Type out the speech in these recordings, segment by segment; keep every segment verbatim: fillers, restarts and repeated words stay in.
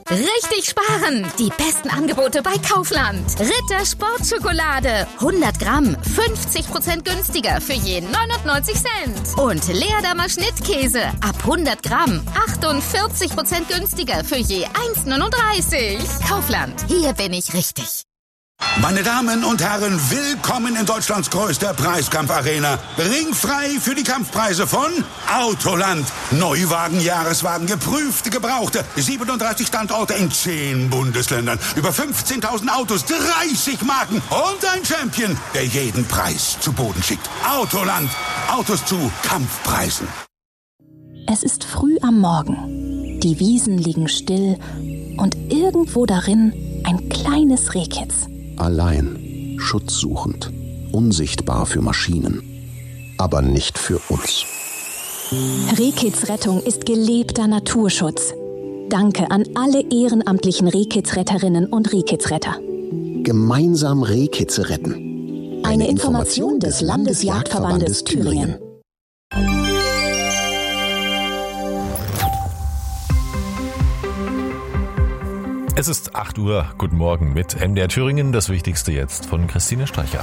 Richtig sparen! Die besten Angebote bei Kaufland. Ritter Sportschokolade. hundert Gramm. fünfzig Prozent günstiger für je neunundneunzig Cent. Und Leerdammer Schnittkäse. Ab hundert Gramm. achtundvierzig Prozent günstiger für je eins Komma neununddreißig. Kaufland. Hier bin ich richtig. Meine Damen und Herren, willkommen in Deutschlands größter Preiskampfarena. Ringfrei für die Kampfpreise von Autoland. Neuwagen, Jahreswagen, geprüfte, gebrauchte. siebenunddreißig Standorte in zehn Bundesländern. Über fünfzehntausend Autos, dreißig Marken und ein Champion, der jeden Preis zu Boden schickt. Autoland. Autos zu Kampfpreisen. Es ist früh am Morgen. Die Wiesen liegen still und irgendwo darin ein kleines Rehkitz. Allein, schutzsuchend, unsichtbar für Maschinen, aber nicht für uns. Rehkitz Rettung ist gelebter Naturschutz. Danke an alle ehrenamtlichen Rehkitzretterinnen und Rehkitzretter. Gemeinsam Rehkitze retten. Eine, Eine Information des Landesjagdverbandes Thüringen. Es ist acht Uhr, guten Morgen mit M D R Thüringen, das Wichtigste jetzt von Christine Streicher.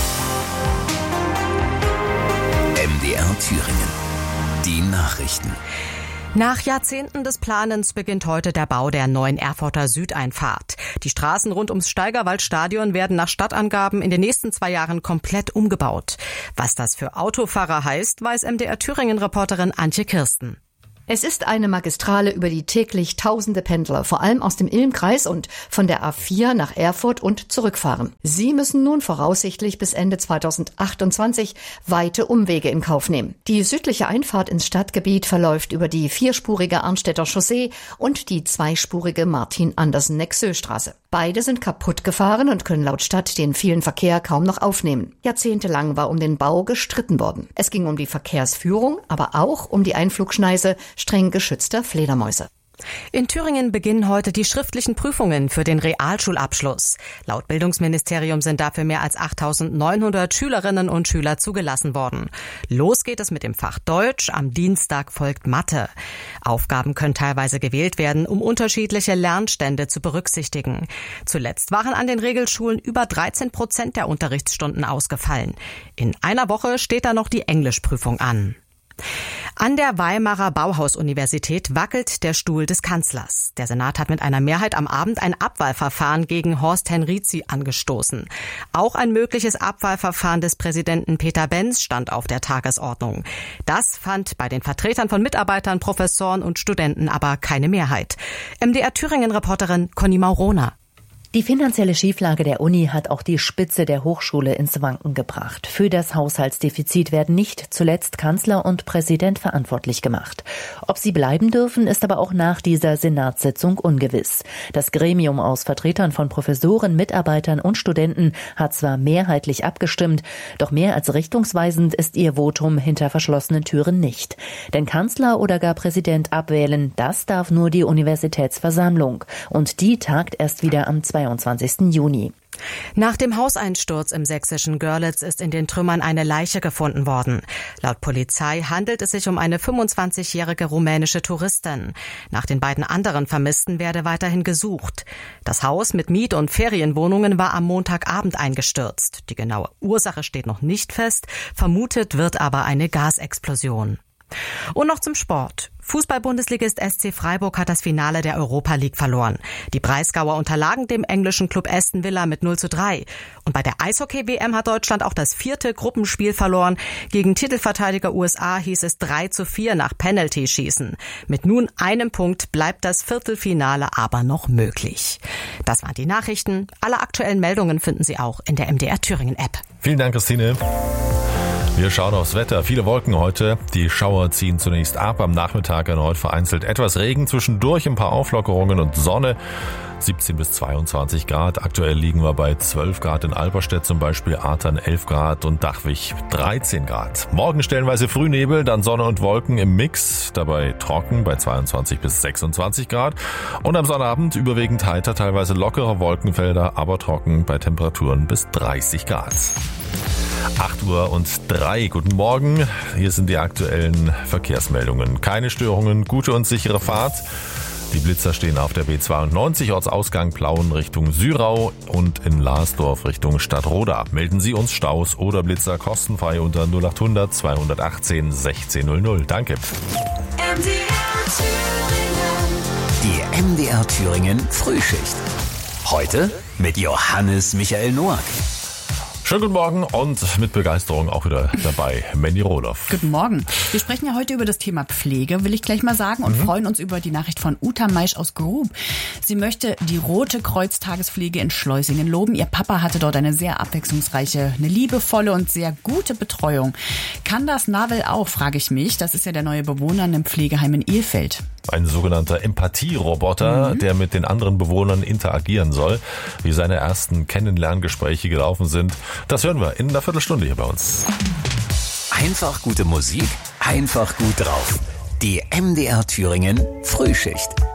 M D R Thüringen, die Nachrichten. Nach Jahrzehnten des Planens beginnt heute der Bau der neuen Erfurter Südeinfahrt. Die Straßen rund ums Steigerwaldstadion werden nach Stadtangaben in den nächsten zwei Jahren komplett umgebaut. Was das für Autofahrer heißt, weiß M D R Thüringen-Reporterin Antje Kirsten. Es ist eine Magistrale, über die täglich tausende Pendler, vor allem aus dem Ilm-Kreis und von der A vier nach Erfurt und zurückfahren. Sie müssen nun voraussichtlich bis Ende zweitausendachtundzwanzig weite Umwege in Kauf nehmen. Die südliche Einfahrt ins Stadtgebiet verläuft über die vierspurige Arnstädter Chaussee und die zweispurige Martin-Andersen-Nexö-Straße. Beide sind kaputt gefahren und können laut Stadt den vielen Verkehr kaum noch aufnehmen. Jahrzehntelang war um den Bau gestritten worden. Es ging um die Verkehrsführung, aber auch um die Einflugschneise streng geschützter Fledermäuse. In Thüringen beginnen heute die schriftlichen Prüfungen für den Realschulabschluss. Laut Bildungsministerium sind dafür mehr als achttausendneunhundert Schülerinnen und Schüler zugelassen worden. Los geht es mit dem Fach Deutsch, am Dienstag folgt Mathe. Aufgaben können teilweise gewählt werden, um unterschiedliche Lernstände zu berücksichtigen. Zuletzt waren an den Regelschulen über dreizehn Prozent der Unterrichtsstunden ausgefallen. In einer Woche steht da noch die Englischprüfung an. An der Weimarer Bauhaus-Universität wackelt der Stuhl des Kanzlers. Der Senat hat mit einer Mehrheit am Abend ein Abwahlverfahren gegen Horst Henrizi angestoßen. Auch ein mögliches Abwahlverfahren des Präsidenten Peter Benz stand auf der Tagesordnung. Das fand bei den Vertretern von Mitarbeitern, Professoren und Studenten aber keine Mehrheit. M D R Thüringen-Reporterin Conny Maurona. Die finanzielle Schieflage der Uni hat auch die Spitze der Hochschule ins Wanken gebracht. Für das Haushaltsdefizit werden nicht zuletzt Kanzler und Präsident verantwortlich gemacht. Ob sie bleiben dürfen, ist aber auch nach dieser Senatssitzung ungewiss. Das Gremium aus Vertretern von Professoren, Mitarbeitern und Studenten hat zwar mehrheitlich abgestimmt, doch mehr als richtungsweisend ist ihr Votum hinter verschlossenen Türen nicht. Denn Kanzler oder gar Präsident abwählen, das darf nur die Universitätsversammlung. Und die tagt erst wieder am zweiundzwanzigsten Juni. Nach dem Hauseinsturz im sächsischen Görlitz ist in den Trümmern eine Leiche gefunden worden. Laut Polizei handelt es sich um eine fünfundzwanzigjährige rumänische Touristin. Nach den beiden anderen Vermissten werde weiterhin gesucht. Das Haus mit Miet- und Ferienwohnungen war am Montagabend eingestürzt. Die genaue Ursache steht noch nicht fest, vermutet wird aber eine Gasexplosion. Und noch zum Sport. Fußball-Bundesligist S C Freiburg hat das Finale der Europa League verloren. Die Breisgauer unterlagen dem englischen Club Aston Villa mit null zu drei. Und bei der Eishockey-W M hat Deutschland auch das vierte Gruppenspiel verloren. Gegen Titelverteidiger U S A hieß es drei zu vier nach Penalty-Schießen. Mit nun einem Punkt bleibt das Viertelfinale aber noch möglich. Das waren die Nachrichten. Alle aktuellen Meldungen finden Sie auch in der M D R Thüringen-App. Vielen Dank, Christine. Wir schauen aufs Wetter. Viele Wolken heute. Die Schauer ziehen zunächst ab. Am Nachmittag erneut vereinzelt etwas Regen. Zwischendurch ein paar Auflockerungen und Sonne. siebzehn bis zweiundzwanzig Grad. Aktuell liegen wir bei zwölf Grad in Alberstedt zum Beispiel, Artern elf Grad und Dachwig dreizehn Grad. Morgen stellenweise Frühnebel, dann Sonne und Wolken im Mix. Dabei trocken bei zweiundzwanzig bis sechsundzwanzig Grad. Und am Sonnabend überwiegend heiter, teilweise lockere Wolkenfelder, aber trocken bei Temperaturen bis dreißig Grad. acht Uhr und drei. Guten Morgen. Hier sind die aktuellen Verkehrsmeldungen. Keine Störungen, gute und sichere Fahrt. Die Blitzer stehen auf der B zweiundneunzig, Ortsausgang Plauen Richtung Syrau und in Larsdorf Richtung Stadtroda. Melden Sie uns Staus oder Blitzer kostenfrei unter null acht hundert zweihundertachtzehn sechzehn null null. Danke. Die M D R Thüringen Frühschicht. Heute mit Johannes Michael Noack. Schönen guten Morgen und mit Begeisterung auch wieder dabei, Mandy Rohloff. Guten Morgen. Wir sprechen ja heute über das Thema Pflege, will ich gleich mal sagen, und mhm. freuen uns über die Nachricht von Uta Meisch aus Grub. Sie möchte die Rote Kreuz Tagespflege in Schleusingen loben. Ihr Papa hatte dort eine sehr abwechslungsreiche, eine liebevolle und sehr gute Betreuung. Kann das Navel auch, frage ich mich. Das ist ja der neue Bewohner in einem Pflegeheim in Ilfeld. Ein sogenannter Empathie-Roboter, mhm. der mit den anderen Bewohnern interagieren soll. Wie seine ersten Kennenlerngespräche gelaufen sind, das hören wir in einer Viertelstunde hier bei uns. Einfach gute Musik, einfach gut drauf. Die M D R Thüringen Frühschicht.